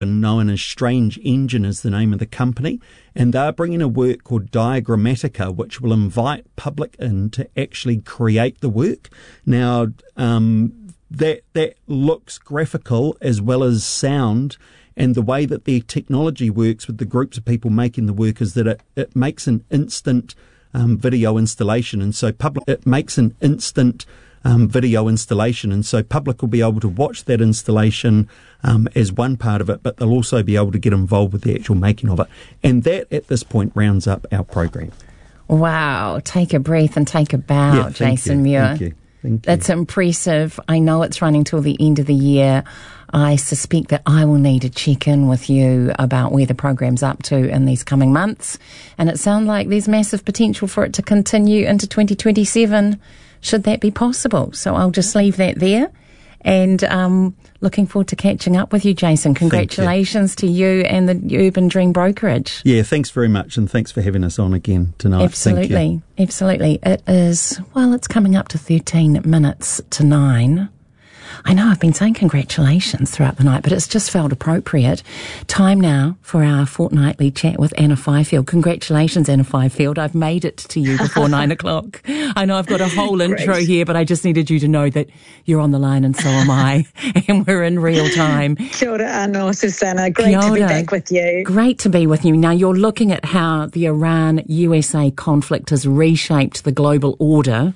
known as Strange Engine is the name of the company, and they're bringing a work called Diagrammatica, which will invite public in to actually create the work. Now, that looks graphical as well as sound, and the way that their technology works with the groups of people making the work is that it makes an instant video installation, and so public will be able to watch that installation as one part of it, but they'll also be able to get involved with the actual making of it. And that, at this point, rounds up our program. Wow. Take a breath and take a bow, Jason Muir. Thank you. That's impressive. I know it's running till the end of the year. I suspect that I will need to check in with you about where the program's up to in these coming months. And it sounds like there's massive potential for it to continue into 2027, should that be possible. So I'll just leave that there. And looking forward to catching up with you, Jason. Congratulations to you and the Urban Dream Brokerage. Yeah, thanks very much, and thanks for having us on again tonight. Absolutely. Absolutely. It is, well, it's coming up to 13 minutes to 9. I know I've been saying congratulations throughout the night, but it's just felt appropriate. Time now for our fortnightly chat with Anna Fifield. Congratulations, Anna Fifield. I've made it to you before 9 o'clock. I know I've got a whole intro here, but I just needed you to know that you're on the line and so am I, and we're in real time. Kia ora anō, Susanna. Great to be back with you. Great to be with you. Now, you're looking at how the Iran-USA conflict has reshaped the global order.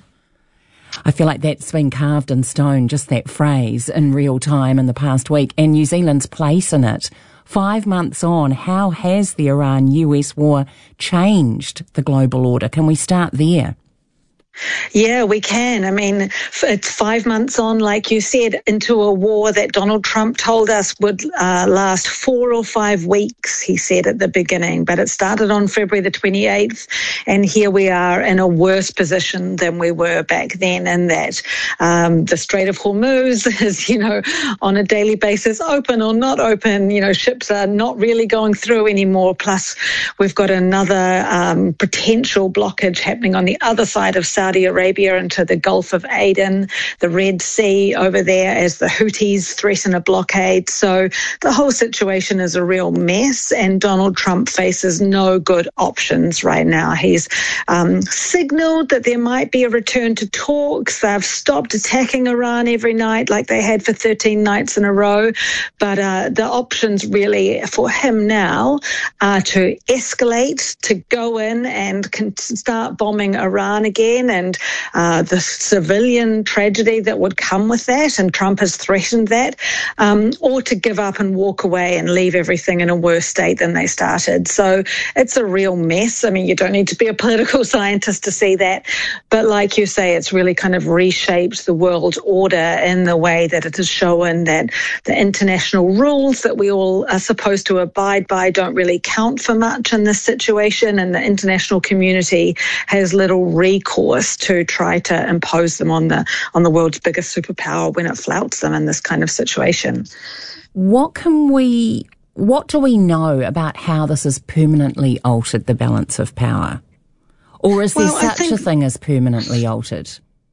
I feel like that's been carved in stone, just that phrase, in real time in the past week, and New Zealand's place in it. 5 months on, how has the Iran-US war changed the global order? Can we start there? Yeah, we can. I mean, it's 5 months on, like you said, into a war that Donald Trump told us would last 4 or 5 weeks, he said at the beginning. But it started on February the 28th, and here we are in a worse position than we were back then, in that the Strait of Hormuz is, on a daily basis, open or not open. Ships are not really going through anymore. Plus, we've got another potential blockage happening on the other side of Saudi Arabia into the Gulf of Aden, the Red Sea over there, as the Houthis threaten a blockade. So the whole situation is a real mess, and Donald Trump faces no good options right now. He's signaled that there might be a return to talks. They've stopped attacking Iran every night like they had for 13 nights in a row. But the options really for him now are to escalate, to go in and start bombing Iran again, and the civilian tragedy that would come with that, and Trump has threatened that, or to give up and walk away and leave everything in a worse state than they started. So it's a real mess. I mean, you don't need to be a political scientist to see that, but like you say, it's really kind of reshaped the world order in the way that it has shown that the international rules that we all are supposed to abide by don't really count for much in this situation, and the international community has little recourse to try to impose them on the world's biggest superpower when it flouts them in this kind of situation. What do we know about how this has permanently altered the balance of power? Or is there such a thing as permanently altered?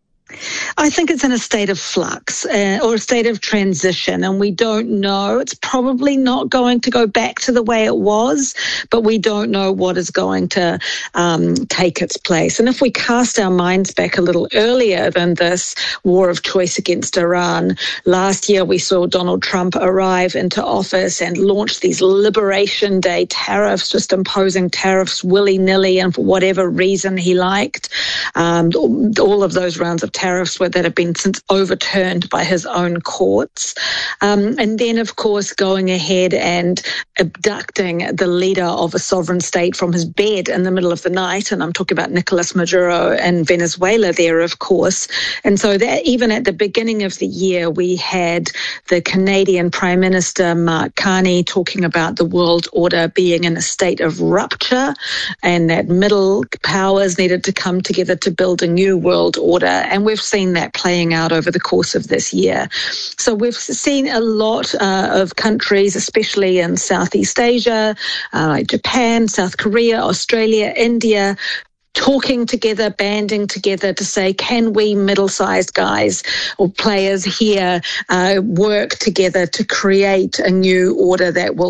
I think it's in a state of flux or a state of transition, and we don't know. It's probably not going to go back to the way it was, but we don't know what is going to take its place. And if we cast our minds back a little earlier than this war of choice against Iran, last year we saw Donald Trump arrive into office and launch these Liberation Day tariffs, just imposing tariffs willy-nilly and for whatever reason he liked. All of those rounds of tariffs that have been since overturned by his own courts. And then, of course, going ahead and abducting the leader of a sovereign state from his bed in the middle of the night. And I'm talking about Nicolas Maduro in Venezuela there, of course. And so that even at the beginning of the year, we had the Canadian Prime Minister, Mark Carney, talking about the world order being in a state of rupture and that middle powers needed to come together to build a new world order. And we've seen that playing out over the course of this year. So we've seen a lot of countries, especially in Southeast Asia, like Japan, South Korea, Australia, India, talking together, banding together to say, can we middle-sized guys or players here work together to create a new order that will